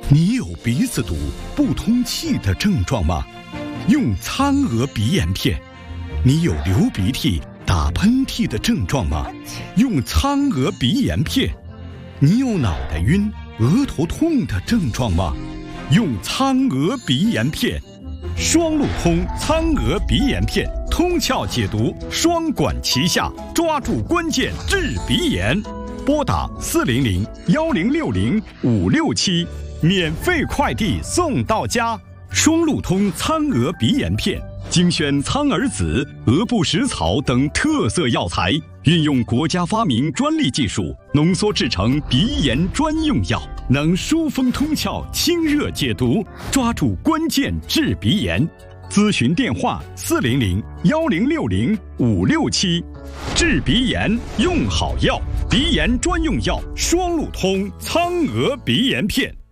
你有鼻子堵、不通气的症状吗？用苍鹅鼻炎片。你有流鼻涕、打喷嚏的症状吗？用苍鹅鼻炎片。你有脑袋晕、额头痛的症状吗？用苍鹅鼻炎片。双路通苍鹅鼻炎片，通窍解毒，双管齐下，抓住关键治鼻炎。拨打400-1060-567，免费快递送到家。双路通苍鹅鼻炎片，精选苍耳子、鹅不食草等特色药材，运用国家发明专利技术，浓缩制成鼻炎专用药，能疏风通窍、清热解毒，抓住关键治鼻炎。咨询电话400-1060-567。治鼻炎用好药，鼻炎专用药双路通苍鹅鼻炎片。